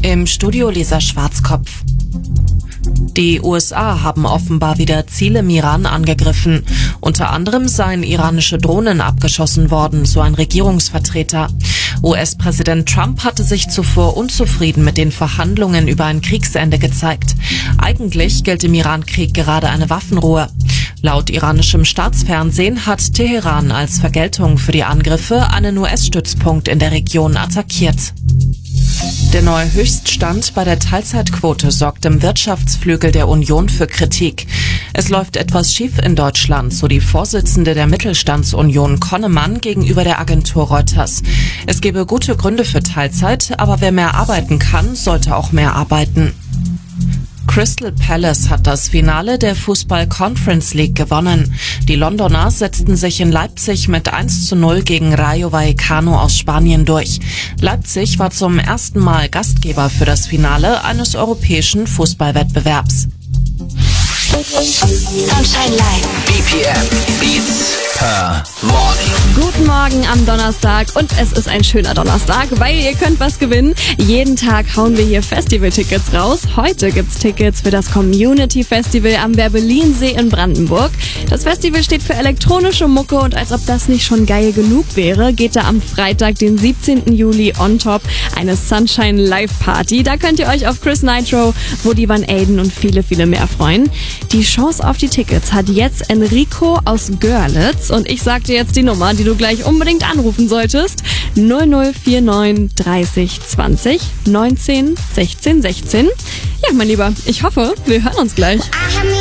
Im Studio Lisa Schwarzkopf. Die USA haben offenbar wieder Ziele im Iran angegriffen. Unter anderem seien iranische Drohnen abgeschossen worden, so ein Regierungsvertreter. US-Präsident Trump hatte sich zuvor unzufrieden mit den Verhandlungen über ein Kriegsende gezeigt. Eigentlich gilt im Iran-Krieg gerade eine Waffenruhe. Laut iranischem Staatsfernsehen hat Teheran als Vergeltung für die Angriffe einen US-Stützpunkt in der Region attackiert. Der neue Höchststand bei der Teilzeitquote sorgt im Wirtschaftsflügel der Union für Kritik. Es läuft etwas schief in Deutschland, so die Vorsitzende der Mittelstandsunion Konnemann gegenüber der Agentur Reuters. Es gebe gute Gründe für Teilzeit, aber wer mehr arbeiten kann, sollte auch mehr arbeiten. Crystal Palace hat das Finale der Fußball-Conference League gewonnen. Die Londoner setzten sich in Leipzig mit 1:0 gegen Rayo Vallecano aus Spanien durch. Leipzig war zum ersten Mal Gastgeber für das Finale eines europäischen Fußballwettbewerbs. Sunshine Live. BPM Beats per Morning. Guten Morgen am Donnerstag und es ist ein schöner Donnerstag, weil ihr könnt was gewinnen. Jeden Tag hauen wir hier Festival-Tickets raus. Heute gibt's Tickets für das Community Festival am Werbellinsee in Brandenburg. Das Festival steht für elektronische Mucke und als ob das nicht schon geil genug wäre, geht da am Freitag, den 17. Juli on top eine Sunshine Live Party. Da könnt ihr euch auf Chris Nitro, Woody Van Eyden und viele, viele mehr freuen. Die Chance auf die Tickets hat jetzt Enrico aus Görlitz und ich sag dir jetzt die Nummer, die du gleich unbedingt anrufen solltest. 0049 30 20 19 16 16. Ja, mein Lieber, ich hoffe, wir hören uns gleich.